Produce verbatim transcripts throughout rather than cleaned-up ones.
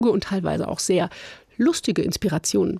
und teilweise auch sehr lustige Inspirationen.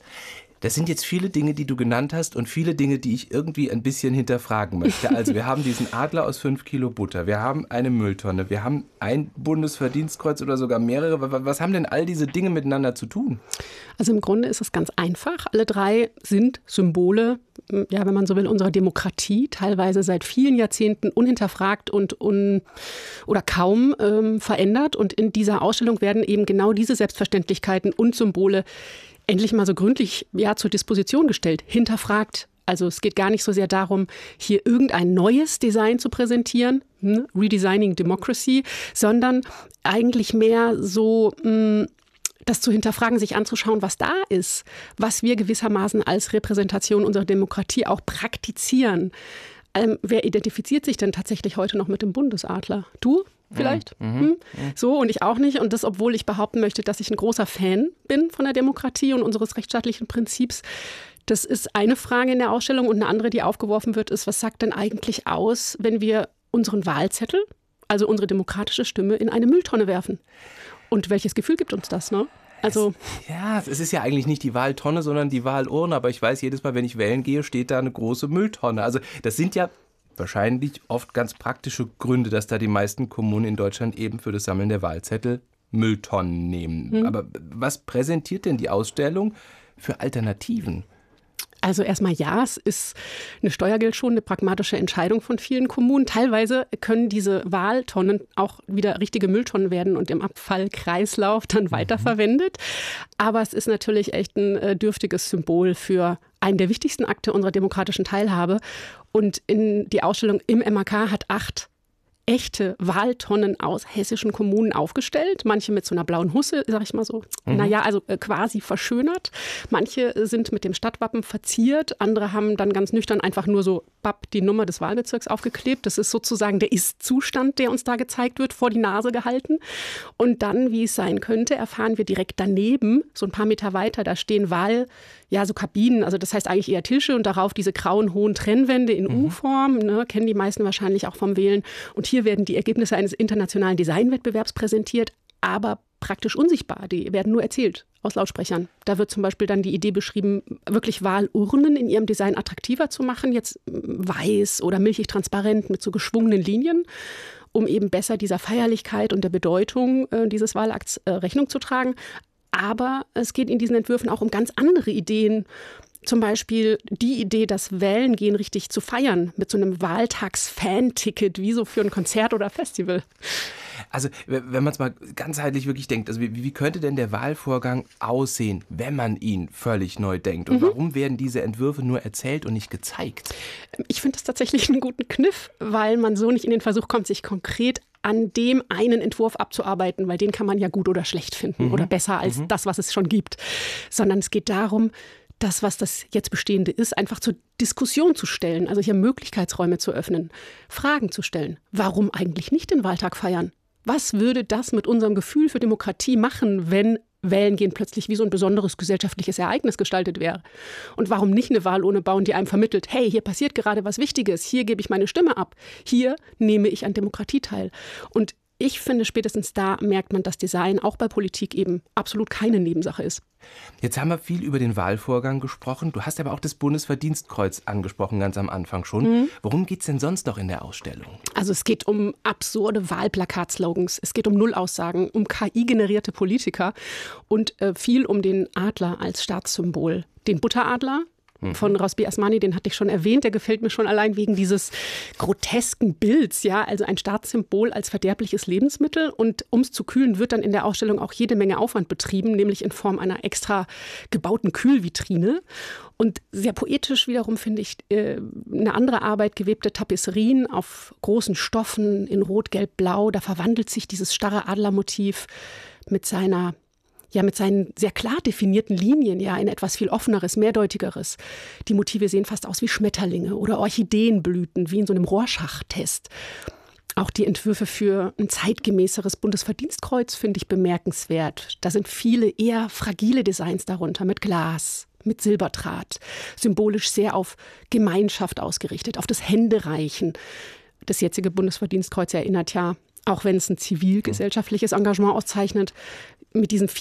Das sind jetzt viele Dinge, die du genannt hast und viele Dinge, die ich irgendwie ein bisschen hinterfragen möchte. Also wir haben diesen Adler aus fünf Kilo Butter, wir haben eine Mülltonne, wir haben ein Bundesverdienstkreuz oder sogar mehrere. Was haben denn all diese Dinge miteinander zu tun? Also im Grunde ist es ganz einfach. Alle drei sind Symbole, ja, wenn man so will, unserer Demokratie, teilweise seit vielen Jahrzehnten unhinterfragt und un oder kaum ähm, verändert. Und in dieser Ausstellung werden eben genau diese Selbstverständlichkeiten und Symbole endlich mal so gründlich ja, zur Disposition gestellt, hinterfragt. Also es geht gar nicht so sehr darum, hier irgendein neues Design zu präsentieren, hm, Redesigning Democracy, sondern eigentlich mehr so mh, das zu hinterfragen, sich anzuschauen, was da ist, was wir gewissermaßen als Repräsentation unserer Demokratie auch praktizieren. Ähm, wer identifiziert sich denn tatsächlich heute noch mit dem Bundesadler? Du? Vielleicht. Mhm. Hm? So, und ich auch nicht. Und das, obwohl ich behaupten möchte, dass ich ein großer Fan bin von der Demokratie und unseres rechtsstaatlichen Prinzips. Das ist eine Frage in der Ausstellung. Und eine andere, die aufgeworfen wird, ist, was sagt denn eigentlich aus, wenn wir unseren Wahlzettel, also unsere demokratische Stimme, in eine Mülltonne werfen? Und welches Gefühl gibt uns das, ne? Also es, ja, es ist ja eigentlich nicht die Wahltonne, sondern die Wahlurne. Aber ich weiß, jedes Mal, wenn ich wählen gehe, steht da eine große Mülltonne. Also das sind ja wahrscheinlich oft ganz praktische Gründe, dass da die meisten Kommunen in Deutschland eben für das Sammeln der Wahlzettel Mülltonnen nehmen. Hm. Aber was präsentiert denn die Ausstellung für Alternativen? Also erstmal ja, es ist eine steuergeldschonende, pragmatische Entscheidung von vielen Kommunen. Teilweise können diese Wahltonnen auch wieder richtige Mülltonnen werden und im Abfallkreislauf dann weiterverwendet. Aber es ist natürlich echt ein äh, dürftiges Symbol für einen der wichtigsten Akte unserer demokratischen Teilhabe. Und in die Ausstellung im M A K hat acht echte Wahltonnen aus hessischen Kommunen aufgestellt. Manche mit so einer blauen Husse, sag ich mal so. Mhm. Naja, also äh, quasi verschönert. Manche sind mit dem Stadtwappen verziert. Andere haben dann ganz nüchtern einfach nur so bapp, die Nummer des Wahlbezirks aufgeklebt. Das ist sozusagen der Ist-Zustand, der uns da gezeigt wird, vor die Nase gehalten. Und dann, wie es sein könnte, erfahren wir direkt daneben, so ein paar Meter weiter, da stehen Wahl, ja, so Kabinen. Also das heißt eigentlich eher Tische und darauf diese grauen, hohen Trennwände in mhm. U-Form. Ne, kennen die meisten wahrscheinlich auch vom Wählen. Und hier werden die Ergebnisse eines internationalen Designwettbewerbs präsentiert, aber praktisch unsichtbar. Die werden nur erzählt aus Lautsprechern. Da wird zum Beispiel dann die Idee beschrieben, wirklich Wahlurnen in ihrem Design attraktiver zu machen, jetzt weiß oder milchig transparent mit so geschwungenen Linien, um eben besser dieser Feierlichkeit und der Bedeutung äh, dieses Wahlakts äh, Rechnung zu tragen. Aber es geht in diesen Entwürfen auch um ganz andere Ideen. Zum Beispiel die Idee, das Wählengehen richtig zu feiern mit so einem Wahltags-Fan-Ticket, wie so für ein Konzert oder Festival. Also wenn man es mal ganzheitlich wirklich denkt, also wie, wie könnte denn der Wahlvorgang aussehen, wenn man ihn völlig neu denkt? Und mhm. warum werden diese Entwürfe nur erzählt und nicht gezeigt? Ich finde das tatsächlich einen guten Kniff, weil man so nicht in den Versuch kommt, sich konkret an dem einen Entwurf abzuarbeiten, weil den kann man ja gut oder schlecht finden mhm. oder besser als mhm. das, was es schon gibt. Sondern es geht darum, das, was das jetzt Bestehende ist, einfach zur Diskussion zu stellen, also hier Möglichkeitsräume zu öffnen, Fragen zu stellen. Warum eigentlich nicht den Wahltag feiern? Was würde das mit unserem Gefühl für Demokratie machen, wenn Wählen gehen plötzlich wie so ein besonderes gesellschaftliches Ereignis gestaltet wäre? Und warum nicht eine Wahlurne bauen, die einem vermittelt, hey, hier passiert gerade was Wichtiges, hier gebe ich meine Stimme ab, hier nehme ich an Demokratie teil. Und ich finde, spätestens da merkt man, dass Design auch bei Politik eben absolut keine Nebensache ist. Jetzt haben wir viel über den Wahlvorgang gesprochen. Du hast aber auch das Bundesverdienstkreuz angesprochen, ganz am Anfang schon. Mhm. Worum geht es denn sonst noch in der Ausstellung? Also es geht um absurde Wahlplakatslogans. Es geht um Nullaussagen, um K I-generierte Politiker und äh, viel um den Adler als Staatssymbol. Den Butteradler von Rosby Asmani, den hatte ich schon erwähnt, der gefällt mir schon allein wegen dieses grotesken Bilds, ja, also ein Staatssymbol als verderbliches Lebensmittel. Und um es zu kühlen, wird dann in der Ausstellung auch jede Menge Aufwand betrieben, nämlich in Form einer extra gebauten Kühlvitrine. Und sehr poetisch wiederum finde ich äh, eine andere Arbeit, gewebte Tapisserien auf großen Stoffen in Rot, Gelb, Blau. Da verwandelt sich dieses starre Adlermotiv mit seiner ja mit seinen sehr klar definierten Linien ja in etwas viel offeneres, mehrdeutigeres. Die Motive sehen fast aus wie Schmetterlinge oder Orchideenblüten, wie in so einem Rorschach-Test. Auch die Entwürfe für ein zeitgemäßeres Bundesverdienstkreuz finde ich bemerkenswert. Da sind viele eher fragile Designs darunter, mit Glas, mit Silberdraht, symbolisch sehr auf Gemeinschaft ausgerichtet, auf das Händereichen. Das jetzige Bundesverdienstkreuz erinnert ja, auch wenn es ein zivilgesellschaftliches Engagement auszeichnet, mit diesen